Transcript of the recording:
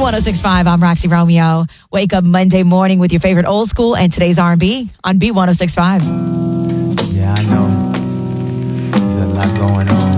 B1065, I'm Roxy Romeo. Wake up Monday morning with your favorite old school and today's R&B on B1065.